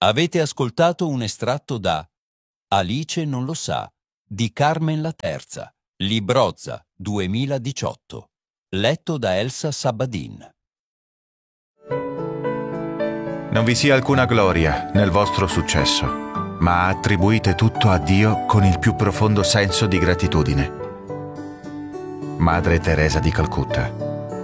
Avete ascoltato un estratto da Alice non lo sa, di Carmen La Terza, Librozza, 2018, letto da Elsa Sabadin. Non vi sia alcuna gloria nel vostro successo, ma attribuite tutto a Dio con il più profondo senso di gratitudine. Madre Teresa di Calcutta.